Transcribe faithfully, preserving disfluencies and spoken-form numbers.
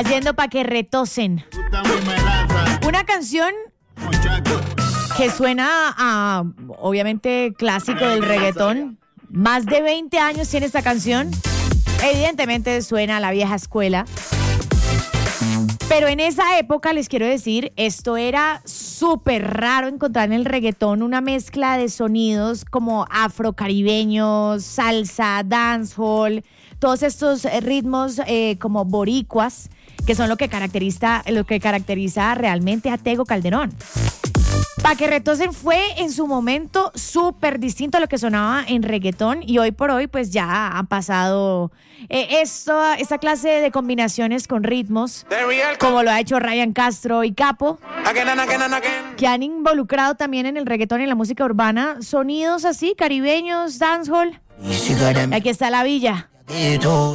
Haciendo pa' que retosen. Una canción que suena a, obviamente, clásico del reggaetón. Más de veinte años tiene esta canción. Evidentemente suena a la vieja escuela. Pero en esa época, les quiero decir, esto era súper raro encontrar en el reggaetón una mezcla de sonidos como afrocaribeños, salsa, dancehall, todos estos ritmos eh, como boricuas, que son lo que caracteriza, lo que caracteriza realmente a Tego Calderón. Pa' que retosen fue en su momento súper distinto a lo que sonaba en reggaetón y hoy por hoy pues ya han pasado eh, esto, esta clase de combinaciones con ritmos como lo ha hecho Ryan Castro y Capo, que han involucrado también en el reggaetón y en la música urbana sonidos así, caribeños, dancehall. Aquí está La Villa.